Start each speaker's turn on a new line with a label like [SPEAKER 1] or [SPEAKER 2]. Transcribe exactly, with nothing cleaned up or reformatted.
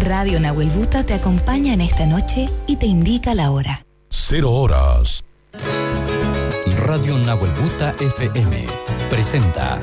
[SPEAKER 1] Radio Nahuel Busta te acompaña en esta noche y te indica la hora.
[SPEAKER 2] Cero horas.
[SPEAKER 3] Radio Nahuel Busta F M presenta